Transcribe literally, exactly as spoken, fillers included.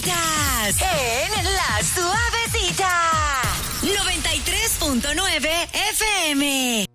Suavecitas en La Suavecita noventa y tres punto nueve F M.